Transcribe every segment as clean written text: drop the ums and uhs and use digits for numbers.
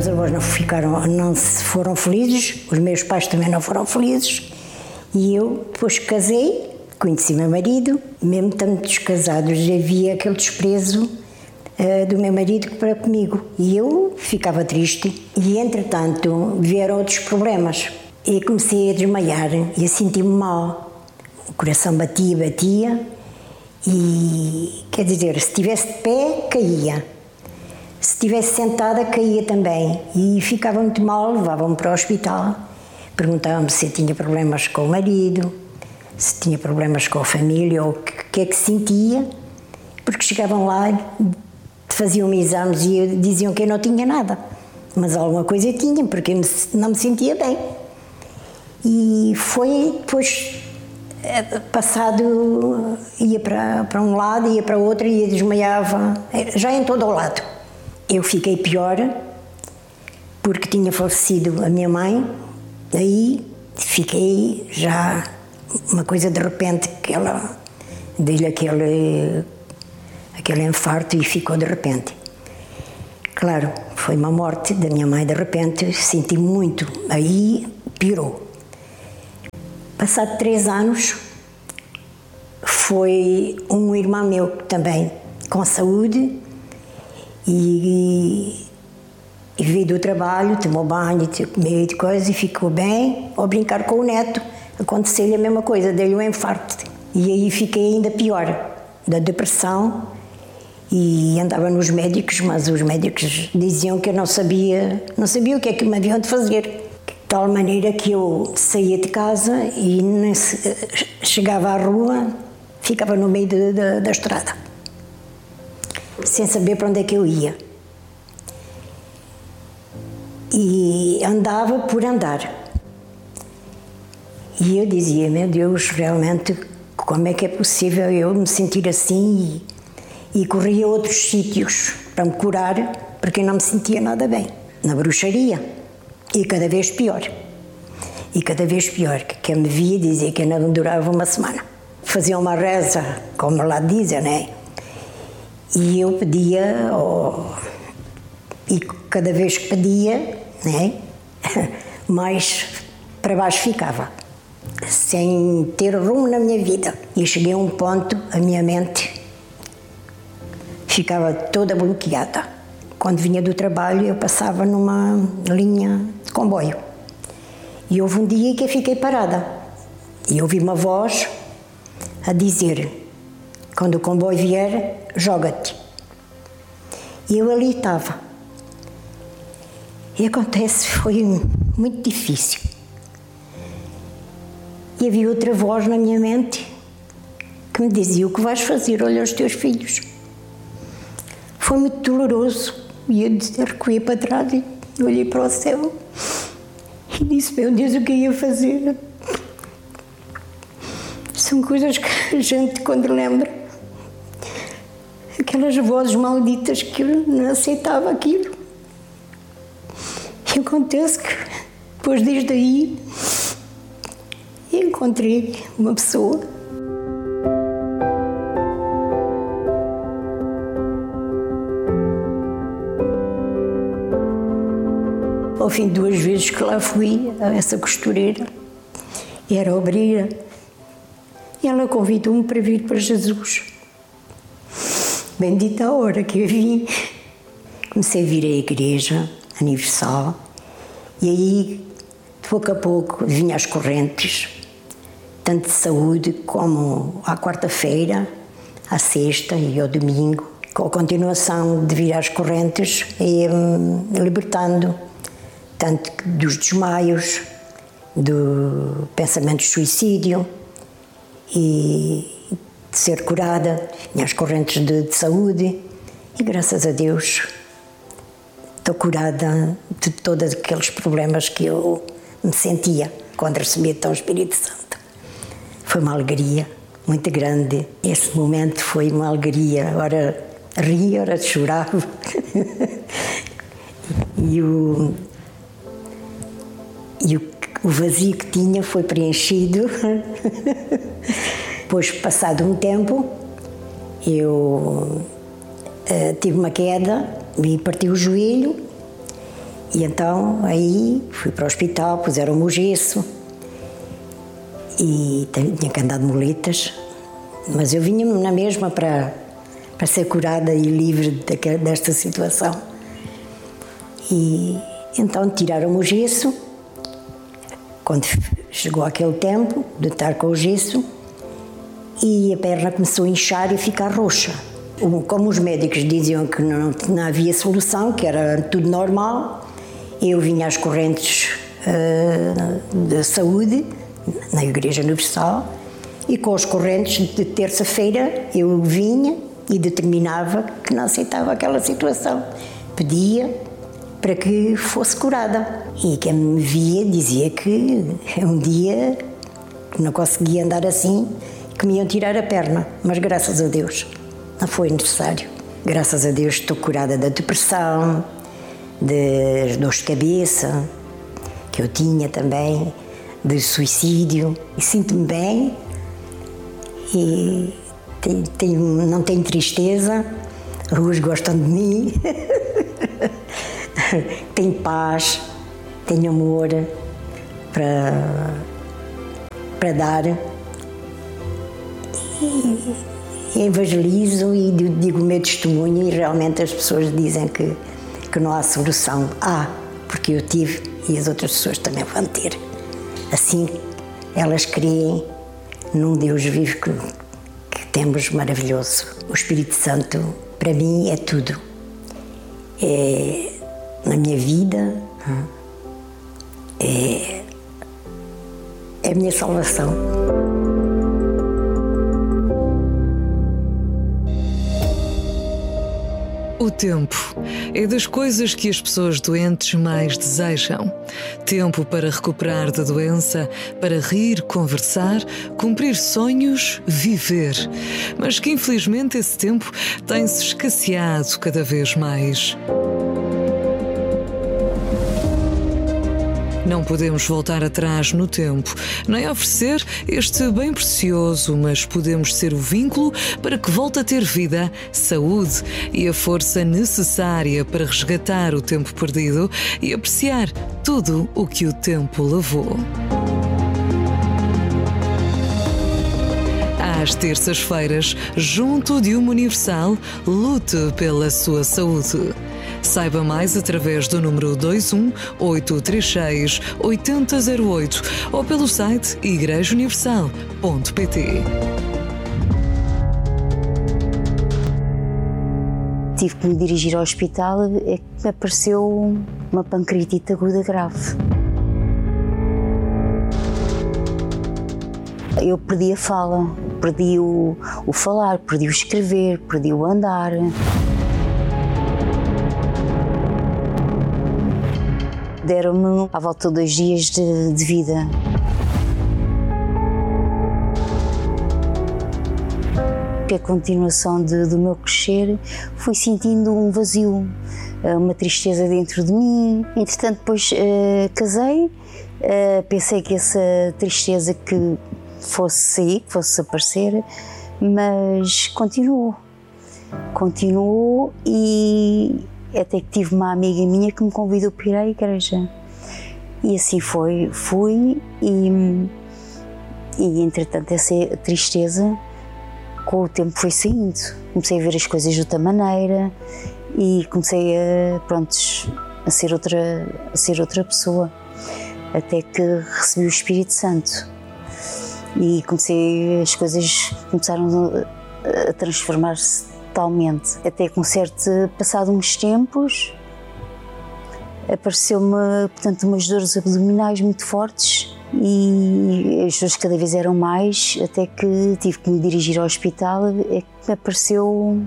meus avós não foram felizes, os meus pais também não foram felizes, e eu depois casei, conheci meu marido, mesmo estando descasados, havia aquele desprezo do meu marido para comigo, e eu ficava triste, e entretanto vieram outros problemas, e comecei a desmaiar, e a sentir-me mal, o coração batia, e quer dizer, se estivesse de pé, caía. Se estivesse sentada, caía também. E ficava muito mal, levavam-me para o hospital. Perguntavam-me se eu tinha problemas com o marido, se tinha problemas com a família, ou o que é que sentia. Porque chegavam lá, faziam-me exames e diziam que eu não tinha nada. Mas alguma coisa eu tinha, porque eu não me sentia bem. E foi depois... passado, ia para um lado, ia para outro, e desmaiava, já em todo o lado. Eu fiquei pior, porque tinha falecido a minha mãe, aí fiquei já uma coisa de repente, que ela deu-lhe aquele infarto e ficou de repente. Claro, foi uma morte da minha mãe de repente, senti muito, aí piorou. Passado 3 anos, foi um irmão meu também com saúde e veio do trabalho, tomou banho, comeu de coisa e ficou bem. Ao brincar com o neto, aconteceu-lhe a mesma coisa, deu-lhe um infarto. E aí fiquei ainda pior, da depressão, e andava nos médicos, mas os médicos diziam que eu não sabia o que é que me haviam de fazer. De tal maneira que eu saía de casa e chegava à rua, ficava no meio da estrada, sem saber para onde é que eu ia. E andava por andar. E eu dizia, meu Deus, realmente, como é que é possível eu me sentir assim? E corria a outros sítios para me curar, porque eu não me sentia nada bem. Na bruxaria. E cada vez pior. Que quem me via dizia que ainda não durava uma semana. Fazia uma reza, como lá dizem, né? E eu pedia, e cada vez que pedia, né? Mais para baixo ficava, sem ter rumo na minha vida. E cheguei a um ponto, a minha mente ficava toda bloqueada. Quando vinha do trabalho, eu passava numa linha de comboio. E houve um dia que eu fiquei parada. E ouvi uma voz a dizer, quando o comboio vier, joga-te. E eu ali estava. E acontece, foi muito difícil. E havia outra voz na minha mente que me dizia, o que vais fazer? Olha os teus filhos. Foi muito doloroso. E eu recuei para trás e olhei para o céu e disse, meu Deus, o que eu ia fazer? São coisas que a gente, quando lembra, aquelas vozes malditas que eu não aceitava aquilo. E acontece que, depois desde aí, encontrei uma pessoa. Ao fim de 2 vezes que lá fui, a essa costureira, era obreira, e ela convidou-me para vir para Jesus. Bendita a hora que eu vim. Comecei a vir à igreja, Universal, e aí, de pouco a pouco, vinha as correntes, tanto de saúde como à quarta-feira, à sexta e ao domingo, com a continuação de vir às correntes e libertando tanto dos desmaios, do pensamento de suicídio e de ser curada, tinha as correntes de saúde e graças a Deus estou curada de todos aqueles problemas que eu me sentia quando recebia então o Espírito Santo. Foi uma alegria muito grande, esse momento foi uma alegria, ora ria, ora chorava e o vazio que tinha foi preenchido. Depois, passado um tempo, eu tive uma queda, me parti o joelho E então aí fui para o hospital, puseram-me o gesso e tinha que andar de muletas, mas eu vinha na mesma para ser curada e livre desta situação. E então tiraram-me o gesso. Quando chegou aquele tempo de estar com o gesso, e a perna começou a inchar e ficar roxa. Como os médicos diziam que não havia solução, que era tudo normal, eu vinha às correntes da saúde, na Igreja Universal, e com as correntes de terça-feira eu vinha e determinava que não aceitava aquela situação. Pedia para que fosse curada. E quem me via dizia que um dia não conseguia andar assim, que me iam tirar a perna. Mas graças a Deus não foi necessário. Graças a Deus estou curada da depressão, das dores de cabeça, que eu tinha também, de suicídio. E sinto-me bem e não tenho tristeza, as ruas gostam de mim. Tenho paz, tenho amor para dar e evangelizo e digo o meu testemunho, e realmente as pessoas dizem que não há solução. Porque eu tive e as outras pessoas também vão ter. Assim, elas creem num Deus vivo que temos maravilhoso. O Espírito Santo, para mim, é tudo. Na minha vida, é a minha salvação. O tempo é das coisas que as pessoas doentes mais desejam. Tempo para recuperar da doença, para rir, conversar, cumprir sonhos, viver. Mas que infelizmente esse tempo tem-se escasseado cada vez mais. Não podemos voltar atrás no tempo, nem oferecer este bem precioso, mas podemos ser o vínculo para que volte a ter vida, saúde e a força necessária para resgatar o tempo perdido e apreciar tudo o que o tempo levou. Às terças-feiras, junto de uma Universal, lute pela sua saúde. Saiba mais através do número 21 836 8008 ou pelo site igrejauniversal.pt. Tive que me dirigir ao hospital, é que me apareceu uma pancreatite aguda grave. Eu perdi a fala, perdi o falar, perdi o escrever, perdi o andar. Deram-me à volta de 2 dias de vida. A continuação do meu crescer, fui sentindo um vazio, uma tristeza dentro de mim. Entretanto, depois casei, pensei que essa tristeza que fosse sair, que fosse desaparecer, mas continuou e até que tive uma amiga minha que me convidou para ir à igreja. E assim fui e entretanto essa tristeza com o tempo foi saindo. Comecei a ver as coisas de outra maneira e comecei a ser outra pessoa, até que recebi o Espírito Santo e as coisas começaram a transformar-se totalmente. Até que passado uns tempos, apareceu-me, portanto, umas dores abdominais muito fortes e as dores cada vez eram mais, até que tive que me dirigir ao hospital, é que me apareceu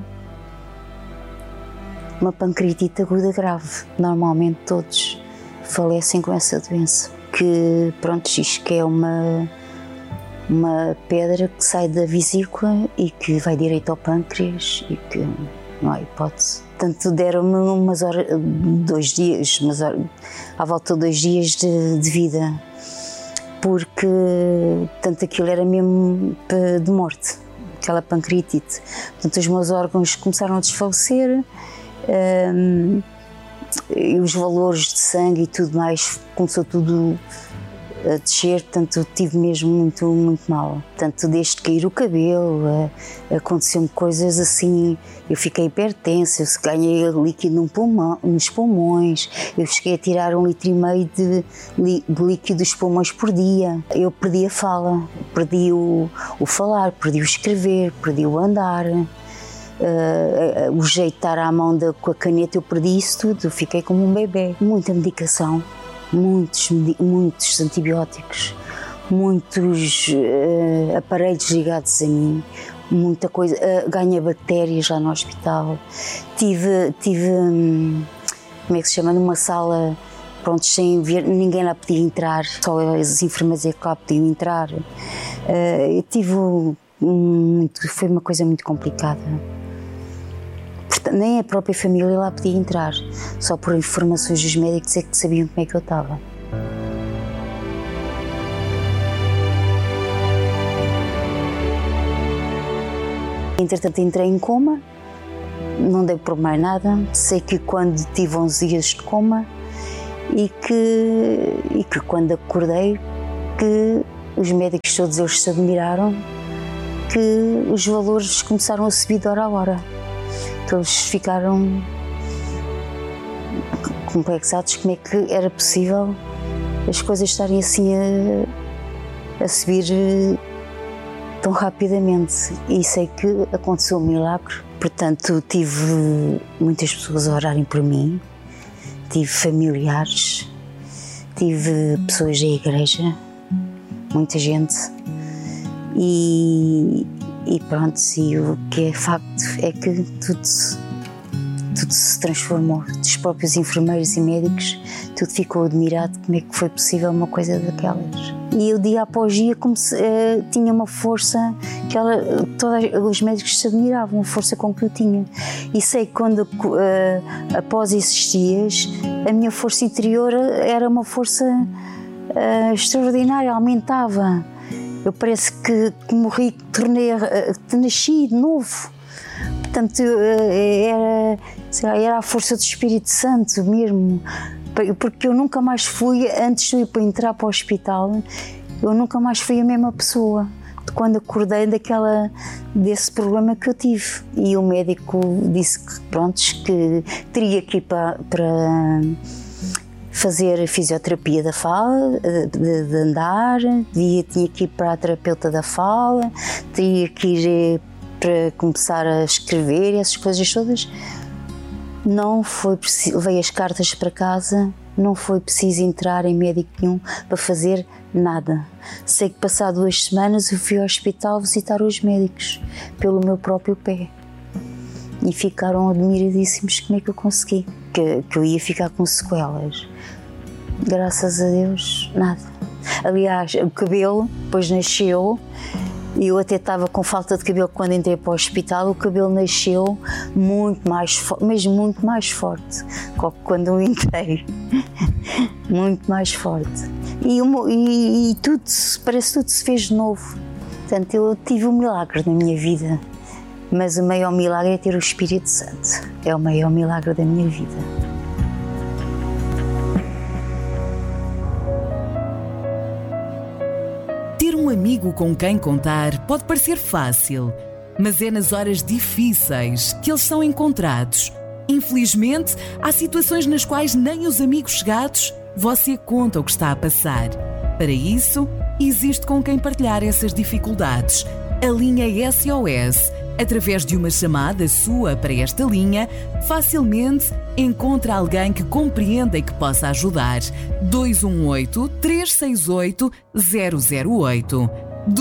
uma pancreatite aguda grave. Normalmente todos falecem com essa doença, que diz que é uma pedra que sai da vesícula e que vai direito ao pâncreas e que não há hipótese. Portanto, deram-me umas horas, 2 dias, à volta de 2 dias de vida, porque tanto aquilo era mesmo de morte, aquela pancreatite. Portanto, os meus órgãos começaram a desfalecer e os valores de sangue e tudo mais, começou tudo a descer, portanto tive mesmo muito, muito mal. Portanto, desde cair o cabelo, aconteceu-me coisas assim, eu fiquei hipertensa, eu ganhei líquido nos pulmões, eu cheguei a tirar 1,5 litro de líquido dos pulmões por dia. Eu perdi a fala, perdi o falar, perdi o escrever, perdi o andar. O jeito de estar à mão com a caneta, eu perdi isso tudo, eu fiquei como um bebê. Muita medicação, muitos antibióticos, muitos aparelhos ligados a mim, muita coisa, ganhei bactérias lá no hospital. Tive como é que se chama, numa sala, pronto, sem ver, ninguém lá podia entrar, só as enfermeiras é que lá podiam entrar. Foi uma coisa muito complicada. Nem a própria família lá podia entrar, só por informações dos médicos é que sabiam como é que eu estava. Entretanto entrei em coma, não dei por mais nada, sei que quando tive 11 dias de coma e que quando acordei, que os médicos todos eles se admiraram, que os valores começaram a subir de hora a hora. Eles ficaram complexados como é que era possível as coisas estarem assim a subir tão rapidamente. E sei que aconteceu um milagre. Portanto, tive muitas pessoas a orarem por mim, tive familiares, tive pessoas da igreja, muita gente. E pronto, e o que é facto é que tudo se transformou. Dos próprios enfermeiros e médicos, tudo ficou admirado como é que foi possível uma coisa daquelas. E eu dia após dia tinha uma força que todos os médicos se admiravam, a força com que eu tinha. E sei que após esses dias, a minha força interior era uma força extraordinária, aumentava. Eu parece que morri, nasci de novo. Portanto, era a força do Espírito Santo mesmo. Porque eu nunca mais fui, antes de eu ir para entrar para o hospital, eu nunca mais fui a mesma pessoa. Quando acordei desse problema que eu tive. E o médico disse que teria que ir para fazer fisioterapia da fala, de andar, tinha que ir para a terapeuta da fala, tinha que ir para começar a escrever, essas coisas todas. Não foi preciso, levei as cartas para casa, não foi preciso entrar em médico nenhum para fazer nada. Sei que passado 2 semanas eu fui ao hospital visitar os médicos, pelo meu próprio pé. E ficaram admiradíssimos como é que eu consegui, que eu ia ficar com sequelas. Graças a Deus, nada. Aliás, o cabelo depois nasceu, e eu até estava com falta de cabelo quando entrei para o hospital, o cabelo nasceu muito mais forte, mesmo muito mais forte do que quando eu entrei. Muito mais forte. E tudo, parece que tudo se fez de novo. Portanto, eu tive um milagre na minha vida. Mas o maior milagre é ter o Espírito Santo. É o maior milagre da minha vida. Ter um amigo com quem contar pode parecer fácil, mas é nas horas difíceis que eles são encontrados. Infelizmente, há situações nas quais nem os amigos chegados você conta o que está a passar. Para isso, existe com quem partilhar essas dificuldades. A linha SOS. Através de uma chamada sua para esta linha, facilmente encontra alguém que compreenda e que possa ajudar. 218-368-008.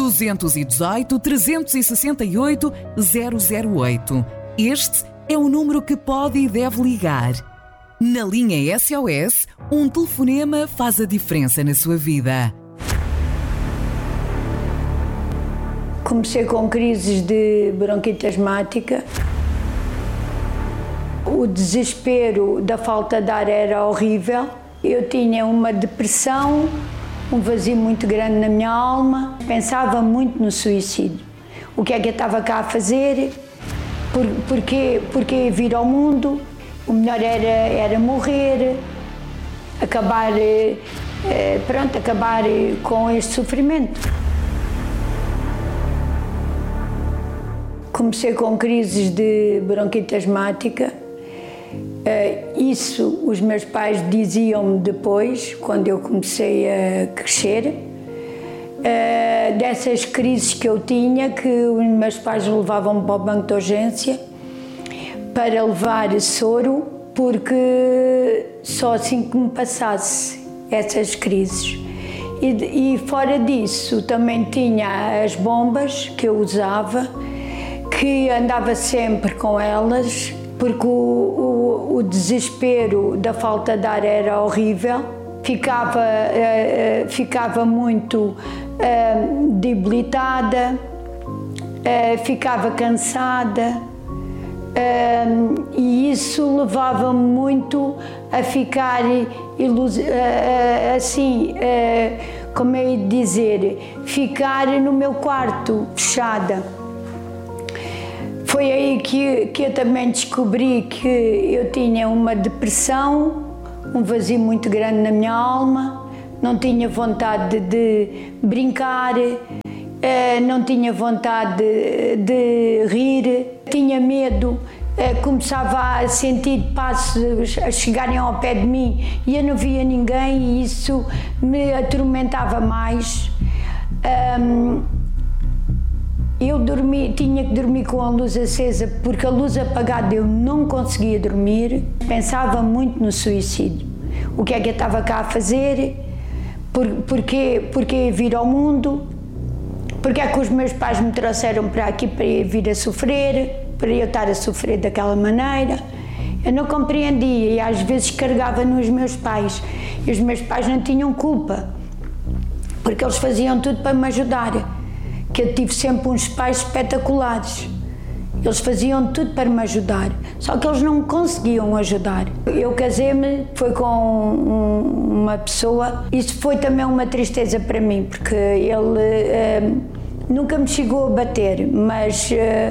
218-368-008. Este é o número que pode e deve ligar. Na linha SOS, um telefonema faz a diferença na sua vida. Comecei com crises de bronquite asmática. O desespero da falta de ar era horrível. Eu tinha uma depressão, um vazio muito grande na minha alma. Pensava muito no suicídio. O que é que eu estava cá a fazer? Porquê vir ao mundo? O melhor era morrer, acabar com este sofrimento. Comecei com crises de bronquite asmática. Isso os meus pais diziam-me depois, quando eu comecei a crescer. Dessas crises que eu tinha, que os meus pais levavam-me para o banco de urgência para levar soro, porque só assim que me passasse essas crises. E fora disso também tinha as bombas que eu usava, que andava sempre com elas, porque o desespero da falta de ar era horrível. Ficava muito debilitada, ficava cansada, e isso levava-me muito a ficar assim, como é de dizer, ficar no meu quarto, fechada. Foi aí que eu também descobri que eu tinha uma depressão, um vazio muito grande na minha alma, não tinha vontade de brincar, não tinha vontade de rir, tinha medo, começava a sentir passos a chegarem ao pé de mim e eu não via ninguém e isso me atormentava mais. Eu tinha que dormir com a luz acesa porque a luz apagada eu não conseguia dormir. Pensava muito no suicídio. O que é que eu estava cá a fazer? Porquê vir ao mundo? Porquê é que os meus pais me trouxeram para aqui para eu vir a sofrer? Para eu estar a sofrer daquela maneira? Eu não compreendia e às vezes carregava nos meus pais. E os meus pais não tinham culpa, porque eles faziam tudo para me ajudar. Que eu tive sempre uns pais espetaculares. Eles faziam tudo para me ajudar, só que eles não me conseguiam ajudar. Eu casei-me, foi com uma pessoa, isso foi também uma tristeza para mim, porque ele nunca me chegou a bater, mas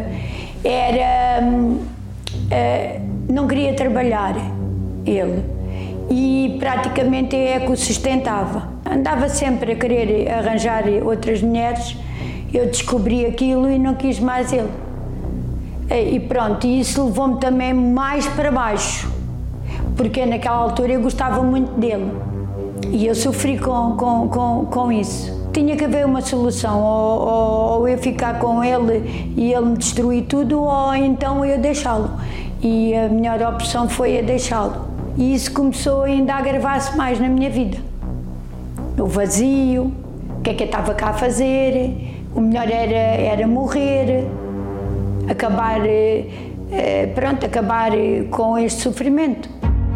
não queria trabalhar, ele, e praticamente é que o sustentava. Andava sempre a querer arranjar outras mulheres. Eu descobri aquilo e não quis mais ele. E pronto, e isso levou-me também mais para baixo, porque naquela altura eu gostava muito dele e eu sofri com isso. Tinha que haver uma solução, ou eu ficar com ele e ele me destruir tudo, ou então eu deixá-lo. E a melhor opção foi a deixá-lo. E isso começou ainda a agravar-se mais na minha vida. O vazio, o que é que eu estava cá a fazer? O melhor era morrer, acabar com este sofrimento.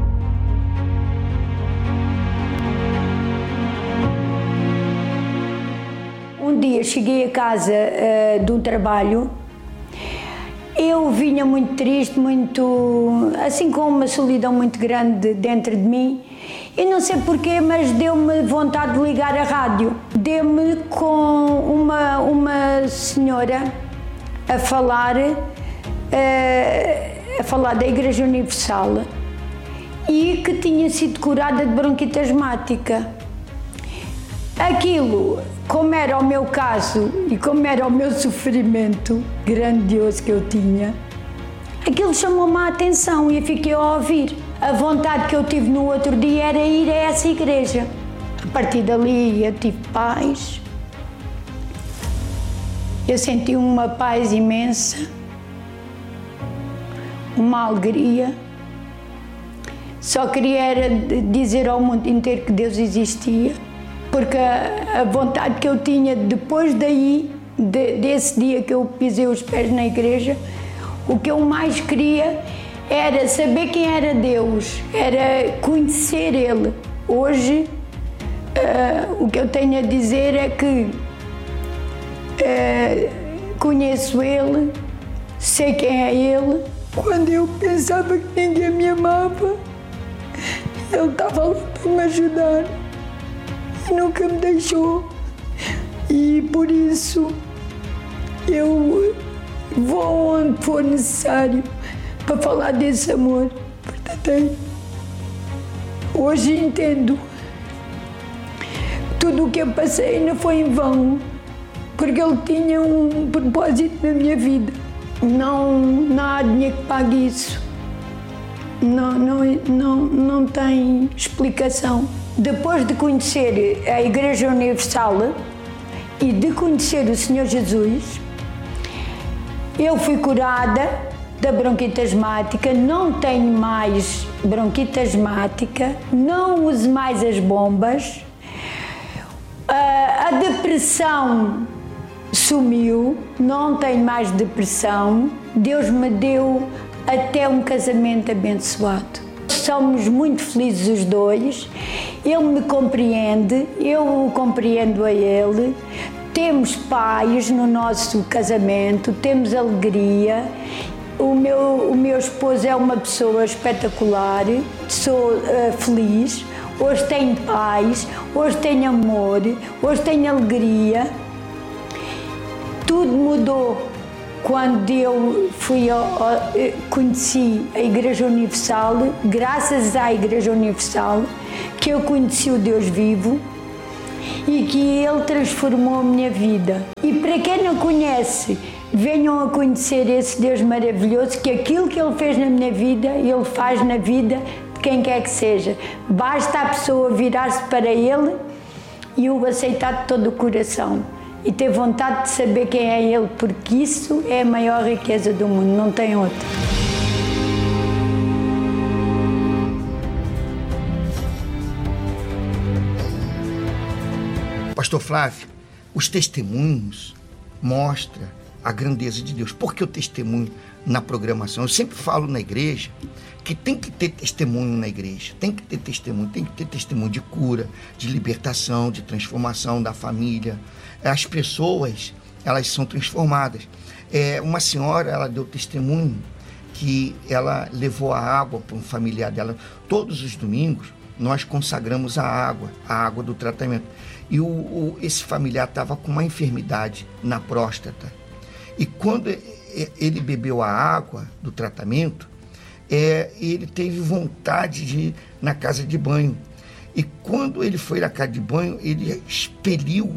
Um dia cheguei a casa de um trabalho, eu vinha muito triste, muito, assim, com uma solidão muito grande dentro de mim. E não sei porquê, mas deu-me vontade de ligar a rádio. Deu-me com uma senhora a falar da Igreja Universal e que tinha sido curada de bronquite asmática. Aquilo, como era o meu caso e como era o meu sofrimento grandioso que eu tinha, aquilo chamou-me a atenção e eu fiquei a ouvir. A vontade que eu tive no outro dia era ir a essa igreja. A partir dali eu tive paz. Eu senti uma paz imensa, uma alegria. Só queria era dizer ao mundo inteiro que Deus existia, porque a vontade que eu tinha depois daí, desse dia que eu pisei os pés na igreja, o que eu mais queria era saber quem era Deus, era conhecer Ele. Hoje, o que eu tenho a dizer é que conheço Ele, sei quem é Ele. Quando eu pensava que ninguém me amava, Ele estava lá para me ajudar e nunca me deixou. E por isso eu vou onde for necessário para falar desse amor. Portanto, tem. Hoje entendo. Tudo o que eu passei não foi em vão, porque ele tinha um propósito na minha vida. Não há dinheiro que pague isso. Não tem explicação. Depois de conhecer a Igreja Universal e de conhecer o Senhor Jesus, eu fui curada da bronquite asmática, não tenho mais bronquite asmática, não uso mais as bombas, a depressão sumiu, não tenho mais depressão, Deus me deu até um casamento abençoado. Somos muito felizes os dois, ele me compreende, eu o compreendo a ele, temos paz no nosso casamento, temos alegria. O meu esposo é uma pessoa espetacular, sou feliz, hoje tenho paz, hoje tenho amor, hoje tenho alegria. Tudo mudou quando eu conheci a Igreja Universal, graças à Igreja Universal, que eu conheci o Deus vivo e que Ele transformou a minha vida. E para quem não conhece, venham a conhecer esse Deus maravilhoso, que aquilo que Ele fez na minha vida, Ele faz na vida de quem quer que seja. Basta a pessoa virar-se para Ele e o aceitar de todo o coração. E ter vontade de saber quem é Ele, porque isso é a maior riqueza do mundo, não tem outra. Pastor Flávio, os testemunhos mostram a grandeza de Deus. Por que o testemunho na programação? Eu sempre falo na igreja que tem que ter testemunho na igreja, tem que ter testemunho de cura, de libertação, de transformação da família. As pessoas, elas são transformadas. Uma senhora, ela deu testemunho que ela levou a água para um familiar dela. Todos os domingos, nós consagramos a água do tratamento. E esse familiar estava com uma enfermidade na próstata. E quando ele bebeu a água do tratamento, ele teve vontade de ir na casa de banho. E quando ele foi na casa de banho, ele expeliu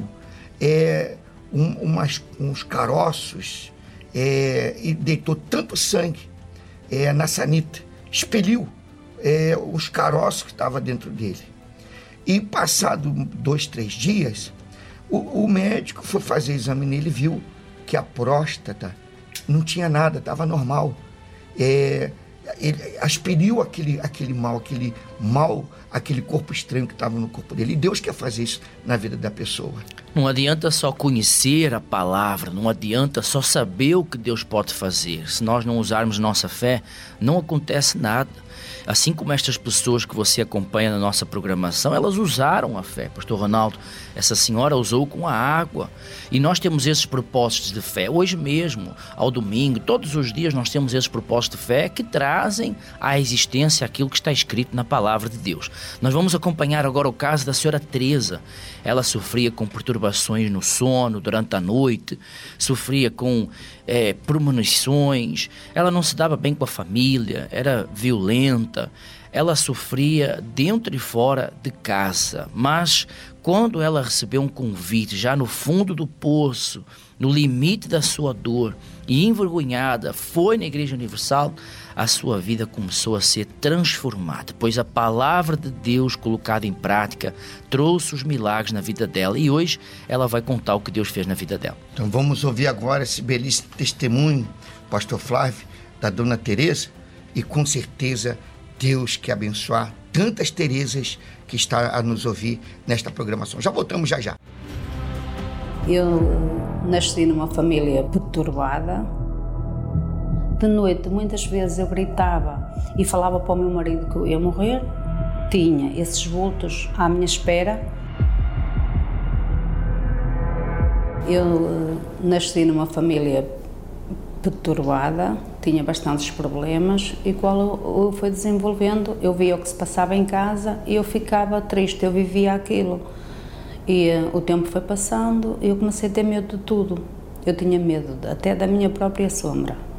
uns caroços e deitou tanto sangue na sanita. Expeliu os caroços que estavam dentro dele. E passado 2, 3 dias, o médico foi fazer exame nele e viu que a próstata não tinha nada, estava normal. Ele expeliu aquele mal, aquele corpo estranho que estava no corpo dele. E Deus quer fazer isso na vida da pessoa. Não adianta só conhecer a palavra, não adianta só saber o que Deus pode fazer. Se nós não usarmos nossa fé, não acontece nada. Assim como estas pessoas que você acompanha na nossa programação, elas usaram a fé. Pastor Ronaldo, essa senhora usou com a água. E nós temos esses propósitos de fé. Hoje mesmo, ao domingo, todos os dias nós temos esses propósitos de fé que trazem à existência aquilo que está escrito na palavra de Deus. Nós vamos acompanhar agora o caso da senhora Teresa. Ela sofria com perturbações no sono durante a noite, sofria com premonições, ela não se dava bem com a família, era violenta, ela sofria dentro e fora de casa, mas quando ela recebeu um convite já no fundo do poço, no limite da sua dor e envergonhada, foi na Igreja Universal, a sua vida começou a ser transformada, pois a palavra de Deus colocada em prática trouxe os milagres na vida dela e hoje ela vai contar o que Deus fez na vida dela. Então vamos ouvir agora esse belíssimo testemunho, Pastor Flávio, da Dona Teresa, e com certeza Deus quer abençoar tantas Teresas que está a nos ouvir nesta programação. Já voltamos já. Eu nasci numa família perturbada. De noite, muitas vezes eu gritava e falava para o meu marido que eu ia morrer. Tinha esses vultos à minha espera. Eu nasci numa família perturbada, tinha bastantes problemas e quando eu fui desenvolvendo, eu via o que se passava em casa e eu ficava triste, eu vivia aquilo. E o tempo foi passando e eu comecei a ter medo de tudo. Eu tinha medo até da minha própria sombra.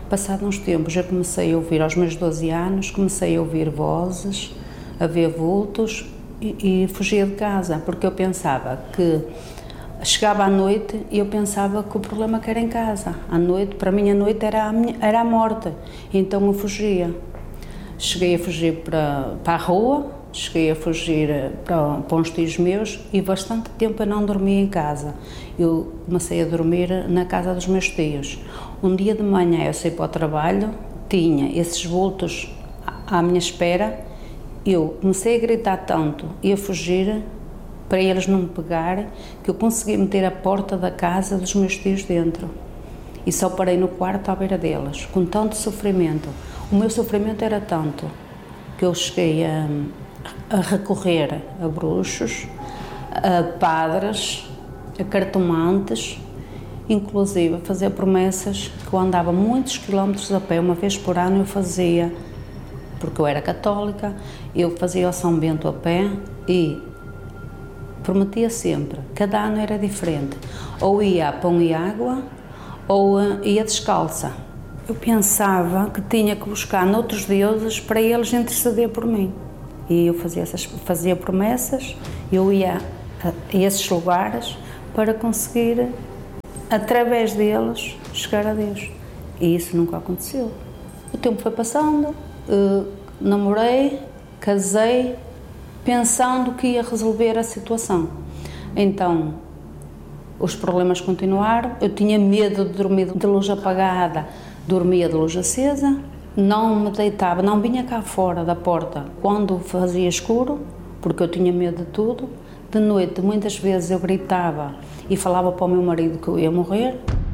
Passado uns tempos, eu comecei a ouvir, aos meus 12 anos, comecei a ouvir vozes, a ver vultos e fugia de casa, porque eu pensava que chegava à noite e eu pensava que o problema era em casa. À noite, para mim a noite era a morte, então eu fugia. Cheguei a fugir para a rua, cheguei a fugir para uns tios meus e bastante tempo eu não dormia em casa. Eu comecei a dormir na casa dos meus tios. Um dia de manhã eu saí para o trabalho, tinha esses vultos à minha espera, eu comecei a gritar tanto e a fugir para eles não me pegarem, que eu consegui meter a porta da casa dos meus tios dentro. E só parei no quarto à beira deles, com tanto sofrimento. O meu sofrimento era tanto que eu cheguei a recorrer a bruxos, a padres, a cartomantes, inclusive a fazer promessas que eu andava muitos quilómetros a pé, uma vez por ano eu fazia, porque eu era católica, eu fazia o São Bento a pé e prometia sempre, cada ano era diferente, ou ia a pão e água, ou ia descalça. Eu pensava que tinha que buscar noutros deuses para eles interceder por mim. E eu fazia promessas, eu ia a esses lugares para conseguir, através deles, chegar a Deus. E isso nunca aconteceu. O tempo foi passando, namorei, casei, pensando que ia resolver a situação. Então, os problemas continuaram, eu tinha medo de dormir de luz apagada, dormia de luz acesa, não me deitava, não vinha cá fora da porta quando fazia escuro, porque eu tinha medo de tudo. De noite, muitas vezes eu gritava e falava para o meu marido que eu ia morrer,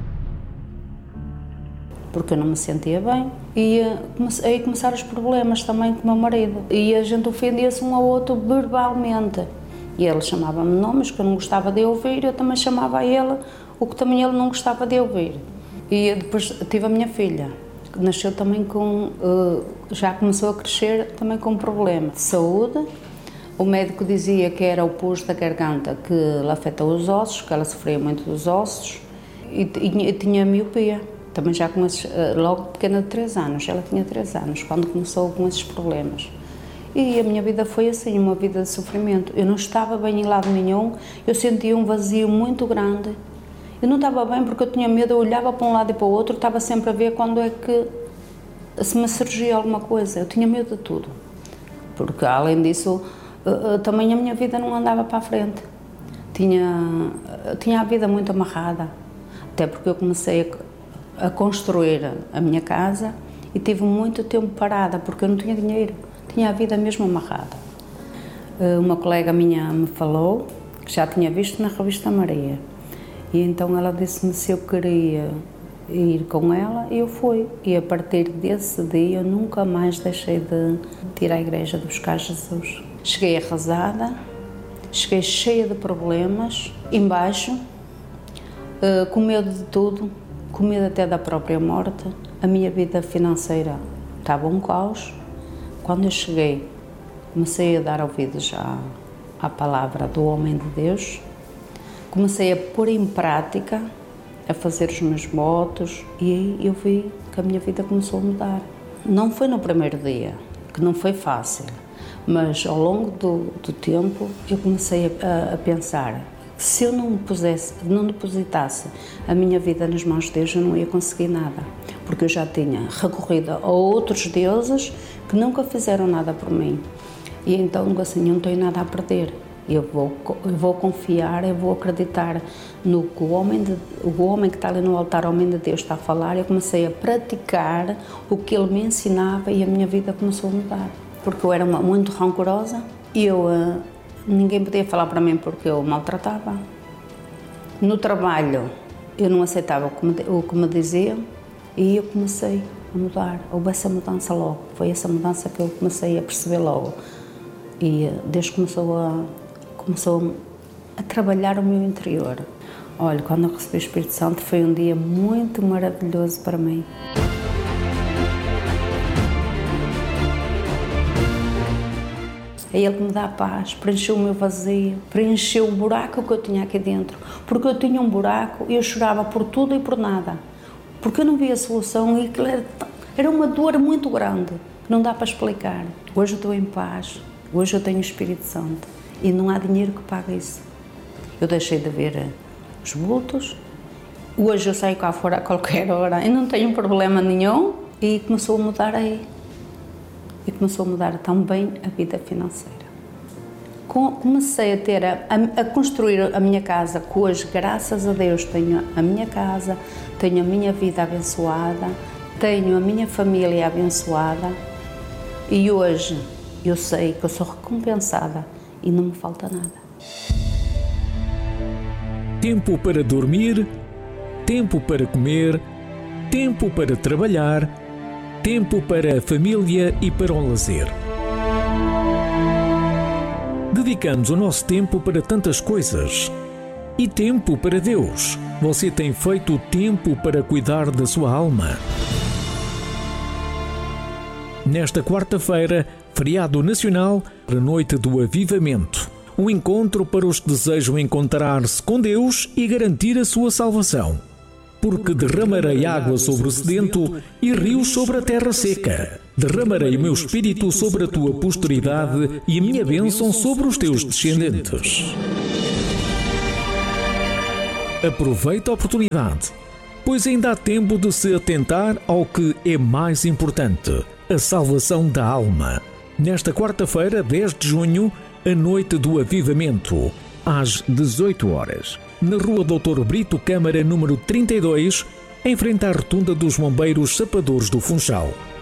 porque eu não me sentia bem. E aí começaram os problemas também com o meu marido. E a gente ofendia-se um ao outro verbalmente. E ele chamava-me nomes que eu não gostava de ouvir, eu também chamava a ele o que também ele não gostava de ouvir. E depois tive a minha filha, que nasceu também com, já começou a crescer também com um problema de saúde. O médico dizia que era o pus da garganta que lhe afeta os ossos, que ela sofria muito dos ossos e tinha miopia. Também já com esses, logo pequena de 3 anos, ela tinha 3 anos, quando começou com esses problemas. E a minha vida foi assim, uma vida de sofrimento. Eu não estava bem em lado nenhum, eu sentia um vazio muito grande. Eu não estava bem porque eu tinha medo, eu olhava para um lado e para o outro, estava sempre a ver quando é que se me surgia alguma coisa. Eu tinha medo de tudo, porque além disso, também a minha vida não andava para a frente. Tinha a vida muito amarrada, até porque eu comecei a construir a minha casa e tive muito tempo parada, porque eu não tinha dinheiro, tinha a vida mesmo amarrada. Uma colega minha me falou, que já tinha visto na revista Maria, e então ela disse-me se eu queria ir com ela, e eu fui. E a partir desse dia eu nunca mais deixei de ir à igreja de buscar Jesus. Cheguei arrasada, cheguei cheia de problemas, embaixo, com medo de tudo, com medo até da própria morte. A minha vida financeira estava um caos. Quando eu cheguei, comecei a dar ouvidos à palavra do homem de Deus, comecei a pôr em prática, a fazer os meus votos, e aí eu vi que a minha vida começou a mudar. Não foi no primeiro dia, que não foi fácil, mas ao longo do tempo eu comecei a pensar que se eu não depositasse a minha vida nas mãos de Deus, eu não ia conseguir nada, porque eu já tinha recorrido a outros deuses que nunca fizeram nada por mim. E então, assim, eu não tenho nada a perder. Eu vou confiar, eu vou acreditar no que o homem que está ali no altar, o homem de Deus, está a falar. Eu comecei a praticar o que ele me ensinava e a minha vida começou a mudar. Porque eu era muito rancorosa e ninguém podia falar para mim porque eu maltratava. No trabalho, eu não aceitava o que me diziam e eu comecei a mudar. Houve essa mudança logo, foi essa mudança que eu comecei a perceber logo. E Deus começou a trabalhar o meu interior. Olha, quando eu recebi o Espírito Santo foi um dia muito maravilhoso para mim. É Ele que me dá paz, preencheu o meu vazio, preencheu o buraco que eu tinha aqui dentro. Porque eu tinha um buraco e eu chorava por tudo e por nada. porque eu não via solução e aquilo era uma dor muito grande, não dá para explicar. Hoje eu estou em paz, hoje eu tenho o Espírito Santo e não há dinheiro que pague isso. Eu deixei de ver os bultos, hoje eu saio cá fora a qualquer hora e não tenho problema nenhum e começou a mudar aí. E começou a mudar também a vida financeira. Comecei a construir a minha casa, que hoje, graças a Deus, tenho a minha casa, tenho a minha vida abençoada, tenho a minha família abençoada e hoje eu sei que eu sou recompensada e não me falta nada. Tempo para dormir, tempo para comer, tempo para trabalhar, tempo para a família e para o lazer. Dedicamos o nosso tempo para tantas coisas. E tempo para Deus. Você tem feito tempo para cuidar da sua alma? Nesta quarta-feira, feriado nacional, a noite do avivamento. Um encontro para os que desejam encontrar-se com Deus e garantir a sua salvação. Porque derramarei água sobre o sedento e rios sobre a terra seca. Derramarei o meu espírito sobre a tua posteridade e a minha bênção sobre os teus descendentes. Aproveita a oportunidade, pois ainda há tempo de se atentar ao que é mais importante, a salvação da alma. Nesta quarta-feira, 10 de junho, a noite do avivamento, às 18 horas. Na rua Dr. Brito Câmara, número 32, em frente à rotunda dos Bombeiros Sapadores do Funchal.